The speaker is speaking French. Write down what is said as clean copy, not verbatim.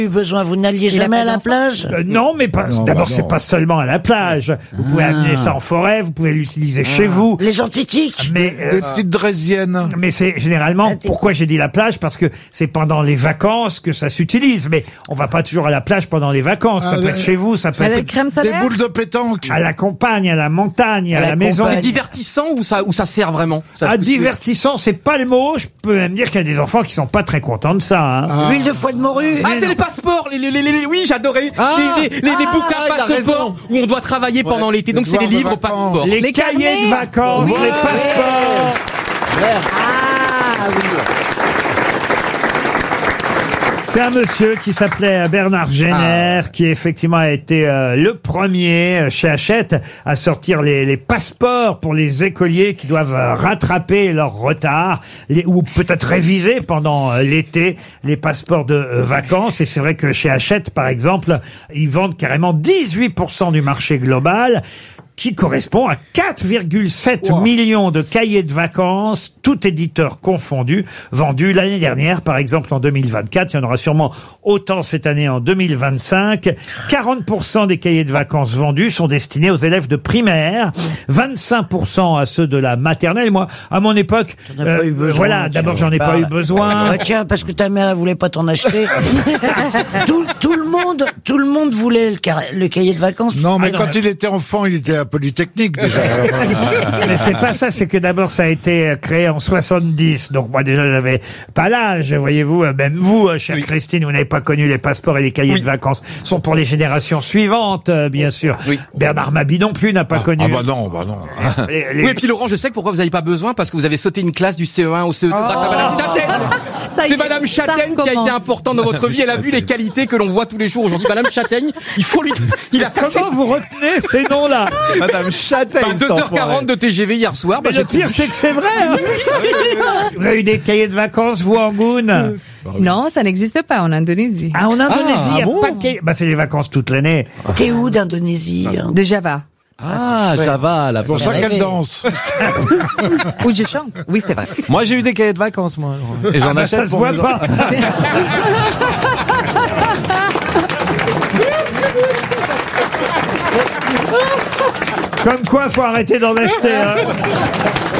eu besoin, vous n'alliez jamais à la plage? Non, mais pas. D'abord, c'est pas seulement à la plage. Vous pouvez amener ça en forêt, vous pouvez l'utiliser chez vous. Les antiquiques. Mais Des petites draisiennes. mais c'est généralement, pourquoi j'ai dit la plage? Parce que c'est pendant les vacances que ça s'utilise. Mais on va pas toujours à la plage pendant les vacances. Ça peut être chez vous, ça peut être crème Des solaire. boules de pétanque. à la campagne, à la montagne, à la maison. C'est divertissant ou ça sert vraiment ça, Divertissant, c'est pas le mot. Je peux même dire qu'il y a des enfants qui sont pas très contents de ça. Hein. L'huile de foie de morue. Ah, c'est les passeports, oui, j'adorais. Les bouquins il a passeports raison. où on doit travailler pendant l'été. Donc c'est les livres passeports. Les cahiers de vacances, les passeports. C'est un monsieur qui s'appelait Bernard Jenner, qui effectivement a été le premier chez Hachette à sortir les passeports pour les écoliers qui doivent rattraper leur retard, ou peut-être réviser pendant l'été les passeports de vacances. Et c'est vrai que chez Hachette, par exemple, ils vendent carrément 18% du marché global, qui correspond à 4,7 millions de cahiers de vacances, tout éditeur confondu, vendus l'année dernière, par exemple en 2024. Il y en aura sûrement autant cette année en 2025. 40% des cahiers de vacances vendus sont destinés aux élèves de primaire, 25% à ceux de la maternelle. Moi, à mon époque, T'en as pas eu besoin, voilà, d'abord j'en ai pas eu besoin. Ah, tiens, parce que ta mère elle voulait pas t'en acheter. tout le monde voulait le cahier de vacances. Non, mais Ah, non, quand il était enfant, il était à Polytechnique déjà. Mais c'est pas ça, c'est que d'abord ça a été créé en 70. Donc moi déjà j'avais pas l'âge, voyez-vous, même vous, chère Christine, vous n'avez pas connu les passeports et les cahiers de vacances. Sont pour les générations suivantes, bien sûr. Oui. Bernard Mabie non plus n'a pas connu. Ah bah non. Oui, et puis Laurent, je sais pourquoi vous n'avez pas besoin, parce que vous avez sauté une classe du CE1 au CE2 grâce à Madame Châtaigne. C'est Madame Châtaigne qui a été importante dans votre vie. Elle a vu les qualités que l'on voit tous les jours aujourd'hui. Madame Châtaigne, il a passé Comment vous retenez ces noms-là? Madame Châtaigne, 2h40 de TGV hier soir. Mais le pire, c'est que c'est vrai. Hein. Vous avez eu des cahiers de vacances, vous, Angoune? Non, ça n'existe pas en Indonésie. Ah, en Indonésie, il n'y a bon pas de cahiers. Bah, c'est les vacances toute l'année. T'es où d'Indonésie? Hein? De Java. Ah, Java, la C'est pour ça qu'elle danse. Où je chante. Oui, c'est vrai. Moi, j'ai eu des cahiers de vacances, moi. Et j'en Ça achète se pour voit mes pas. Comme quoi, faut arrêter d'en acheter. Hein.